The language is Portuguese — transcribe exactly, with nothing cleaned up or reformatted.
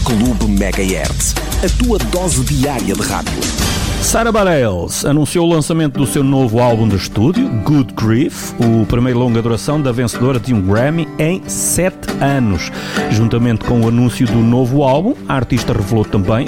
Clube Megahertz, a tua dose diária de rádio. Sarah Bareilles anunciou o lançamento do seu novo álbum de estúdio, Good Grief, o primeiro longa duração da vencedora de um Grammy em sete anos. Juntamente com o anúncio do novo álbum, a artista revelou também